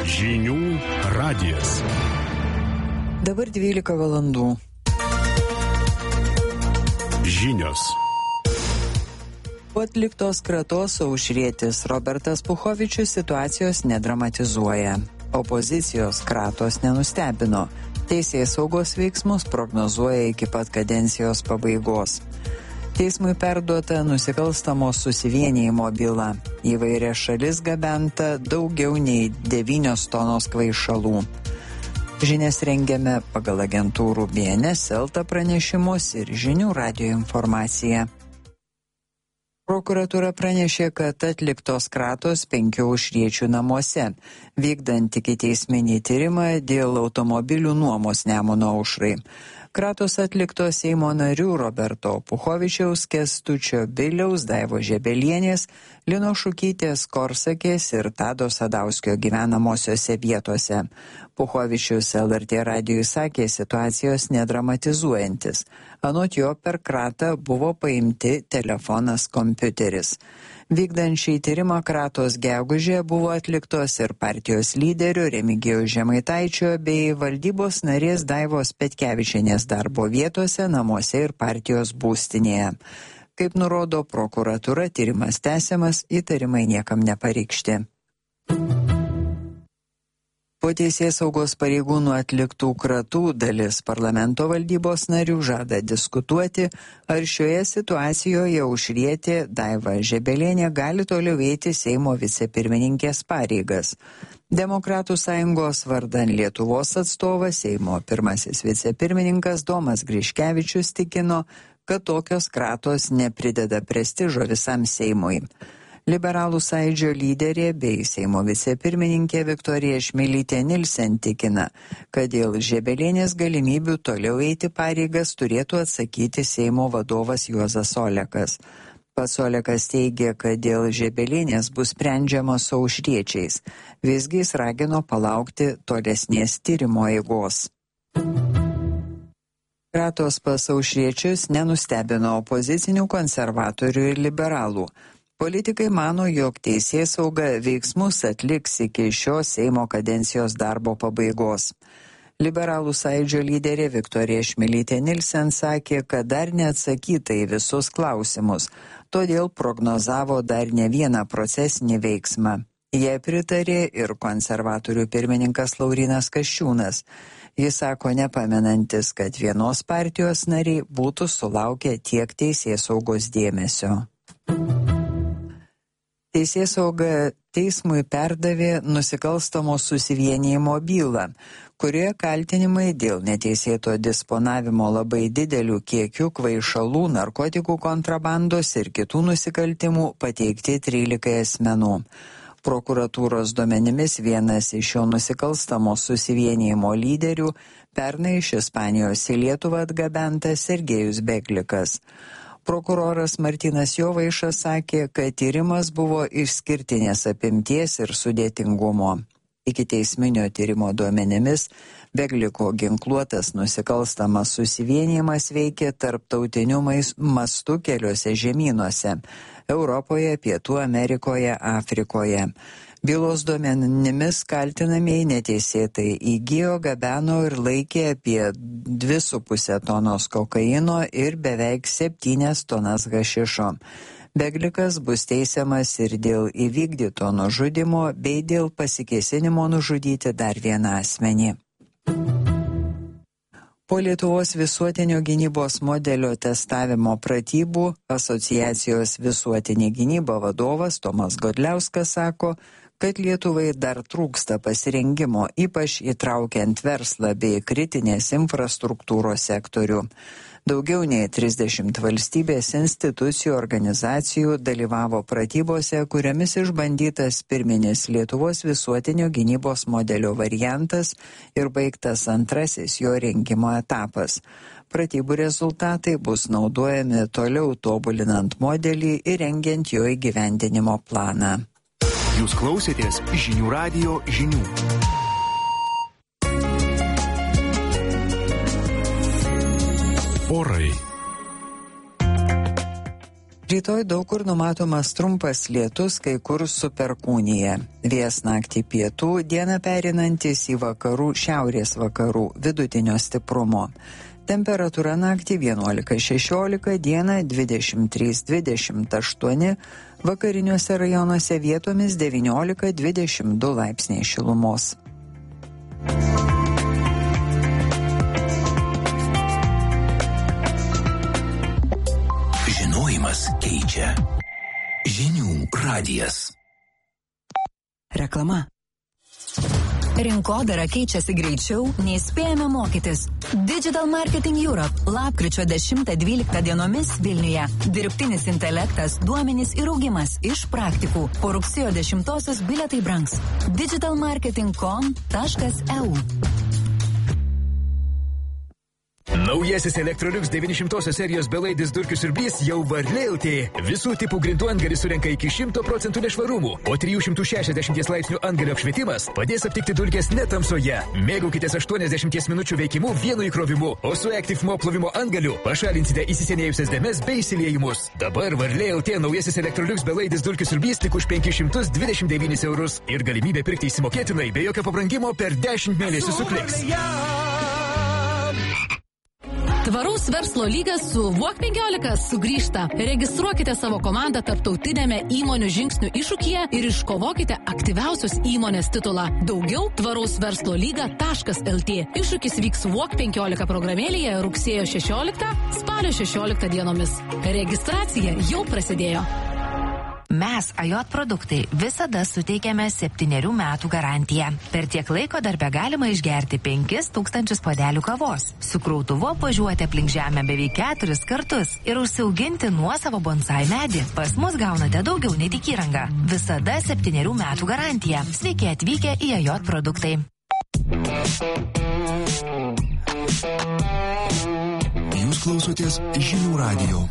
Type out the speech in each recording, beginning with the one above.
Žinių radijas. Dabar 12 valandų. Žinios. Po atliktos kratos aušrietis Robertas Puchovičius situacijos nedramatizuoja. Opozicijos kratos nenustebino. Teisėsaugos veiksmus prognozuoja iki pat kadencijos pabaigos. Teismui perduota nusikalstamos susivienijimo byla. Įvairias šalis gabenta daugiau nei 9 tonos kvaišalų. Žinias rengiame pagal agentūrų BNS, Elta pranešimus ir Žinių radijo informaciją. Prokuratūra pranešė, kad atliktos kratos 5 aušriečių namuose, vykdant ikiteisminį tyrimą dėl automobilių nuomos Nemuno aušrai. Kratos atliktos Seimo narių Roberto Puchovičiaus, Kęstučio Biliaus, Daivos Žebelienės, Lino Šukytės, Korsakės ir Tado Sadauskio gyvenamosiose vietose. Puchovičius LRT radijui sakė situacijos nedramatizuojantis. Anot jo per kratą buvo paimti telefonas, kompiuteris. Vykdant šį tyrimą kratos gegužė buvo atliktos ir partijos lyderio Remigijaus Žemaitaičio bei valdybos narės Daivos Petkevičienės darbo vietose, namuose ir partijos būstinėje. Kaip nurodo prokuratūra, tyrimas tęsiamas, įtarimai niekam nepareikšti. Po teisėsaugos pareigūnų atliktų kratų dalis parlamento valdybos narių žada diskutuoti, ar šioje situacijoje aušrietė Daiva Žebelienė gali toliau eiti Seimo vicepirmininkės pareigas. Demokratų sąjungos vardan Lietuvos atstovas Seimo pirmasis vicepirmininkas Domas Griškevičius tikino, kad tokios kratos neprideda prestižo visam Seimui. Liberalų sąjūdžio lyderė bei Seimo vicepirmininkė Viktorija Čmilytė Nilsen tikina, kad dėl Žebelienės galimybių toliau eiti pareigas turėtų atsakyti Seimo vadovas Juozas Olekas. Pats Olekas teigia, kad dėl Žebelienės bus sprendžiama su aušriečiais. Visgi jis ragino palaukti tolesnės tyrimo eigos. Kratos pas aušriečius nenustebino opozicinių konservatorių ir liberalų. Politikai mano, jog teisėsauga veiksmus atliks iki šios Seimo kadencijos darbo pabaigos. Liberalų sąjūdžio lyderė Viktorija Čmilytė Nilsen sakė, kad dar neatsakyta į visus klausimus, todėl prognozavo dar ne vieną procesinį veiksmą. Jie pritarė ir konservatorių pirmininkas Laurynas Kasčiūnas. Jis sako nepamenantis, kad vienos partijos nariai būtų sulaukę tiek teisėsaugos dėmesio. Teisėsauga teismui perdavė nusikalstamos susivienijimo bylą, kurioje kaltinimai dėl neteisėto disponavimo labai didelių kiekių kvaišalų, narkotikų kontrabandos ir kitų nusikaltimų pateikti 13 asmenų. Prokuratūros duomenimis vienas iš šio nusikalstamo susivienijimo lyderių pernai iš Ispanijos į Lietuvą atgabentas Sergejus Beglikas. Prokuroras Martynas Jovaišas sakė, kad tyrimas buvo išskirtinės apimties ir sudėtingumo. Ikiteisminio tyrimo duomenimis Begliko ginkluotas nusikalstamas susivienijimas veikė tarptautiniu mastu keliuose žemynuose – Europoje, Pietų Amerikoje, Afrikoje. Bylos duomenimis kaltinamieji neteisėtai įgijo, gabeno ir laikė apie 2,5 tonos kokaino ir beveik 7 tonas hašišo. Beglikas bus teisiamas ir dėl įvykdyto nužudymo bei dėl pasikėsinimo nužudyti dar vieną asmenį. Po Lietuvos visuotinio gynybos modelio testavimo pratybų asociacijos Visuotinė gynyba vadovas Tomas Godliauskas sako, kad Lietuvai dar trūksta pasirengimo, ypač įtraukiant verslą bei kritinės infrastruktūros sektorių. Daugiau nei 30 valstybės institucijų organizacijų dalyvavo pratybose, kuriamis išbandytas pirminis Lietuvos visuotinio gynybos modelio variantas ir baigtas antrasis jo rengimo etapas. Pratybų rezultatai bus naudojami toliau tobulinant modelį ir rengiant jo įgyvendinimo planą. Jūs klausėtės Žinių radijo žinių. Orai. Rytoj daug kur numatomas trumpas lietus, kai kur su perkūnija. Vėjas naktį pietų, dieną pereinantis į vakarų, šiaurės vakarų, vidutinio stiprumo. Temperatūra naktį 11-16, dieną 23-28, vakariniuose rajonuose vietomis 19-22 laipsniai šilumos. Žinojimas keičia. Žinių radijas. Reklama. Rinkodara keičiasi greičiau, nei spėjame mokytis. Digital Marketing Europe lapkričio 10-12 dienomis Vilniuje. Dirbtinis intelektas, duomenys ir augimas iš praktikų. Po rugsėjo 10-osios bilietai brangs. digitalmarketing.com.eu. Naujasis Electrolux 900 serijos belaidis durkių siurblys jau Varlė LT. Visų tipų grindų antgalis surenka iki 100% nešvarumų, o 360 laipsnių antgalio apšvietimas padės aptikti dulkes netamsoje. Mėgaukitės 80 minučių veikimu vienu įkrovimu, o su Active Mop plovimo antgaliu pašalinsite įsisenėjusias dėmes bei įsiliejimus. Dabar Varlė LT naujasis Electrolux belaidis durkių siurblys tik už 529 eurus ir galimybė pirkti įsimokėtinai be jokio pabrangimo per 10 mėnesių su Kliks. Tvaraus verslo lygas su WOK 15 sugrįžta. Registruokite savo komandą tarptautinėme įmonių žingsnių iššūkyje ir iškovokite aktyviausios įmonės titulą. Daugiau tvaraus verslo lyga.lt. Iššūkis vyks WOK 15 programėlėje rugsėjo 16, spalio 16 dienomis. Registracija jau prasidėjo. Mes, AJOT produktai, visada suteikiame 7 metų garantiją. Per tiek laiko darbe galima išgerti 5000 puodelių kavos, su krautuvu apvažiuoti aplink žemę beveik 4 kartus ir užsiauginti nuosavo bonsai medį. Pas mus gaunate daugiau nei tik įrangą. Visada 7 metų garantija. Sveiki atvykę į AJOT produktai. Jūs klausotės Žinių radijo.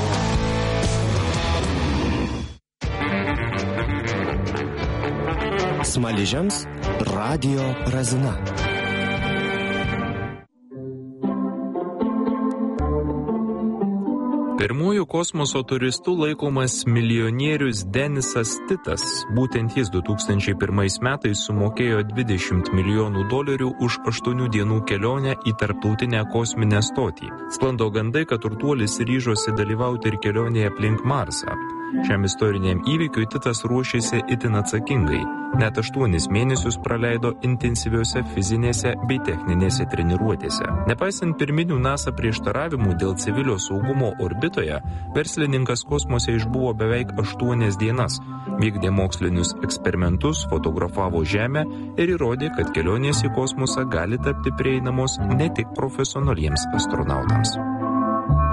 Smaližiams Radio Razina. Pirmųjų kosmoso turistų laikomas milijonierius Denisas Titas. Būtent jis 2001 metais sumokėjo $20 milijonų už 8 dienų kelionę į tarptautinę kosminę stotį. Sklando gandai, kad turtuolis ryžosi dalyvauti ir kelionėje aplink Marsą. Šiam istoriniam įvykiui Titas ruošėsi itin atsakingai. Net 8 mėnesius praleido intensyviose fizinėse bei techninėse treniruotėse. Nepaisant pirminių NASA prieštaravimų dėl civilio saugumo orbitoje, verslininkas kosmose išbuvo beveik 8 dienas, vykdė mokslinius eksperimentus, fotografavo Žemę ir įrodė, kad kelionės į kosmosą gali tapti prieinamos ne tik profesionaliems astronautams.